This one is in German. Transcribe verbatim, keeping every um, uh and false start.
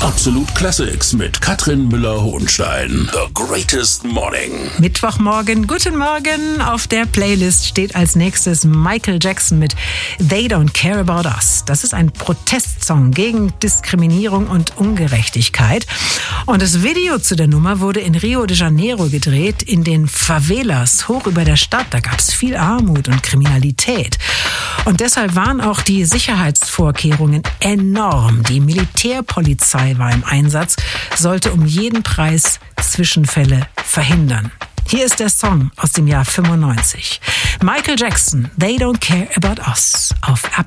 Absolut Classics mit Katrin Müller-Hohenstein. The Greatest Morning. Mittwochmorgen, guten Morgen. Auf der Playlist steht als nächstes Michael Jackson mit They Don't Care About Us. Das ist ein Protestsong gegen Diskriminierung und Ungerechtigkeit. Und das Video zu der Nummer wurde in Rio de Janeiro gedreht, in den Favelas, hoch über der Stadt. Da gab es viel Armut und Kriminalität. Und deshalb waren auch die Sicherheitsvorkehrungen enorm. Die Militärpolizei war im Einsatz, sollte um jeden Preis Zwischenfälle verhindern. Hier ist der Song aus dem Jahr fünfundneunzig. Michael Jackson, They Don't Care About Us auf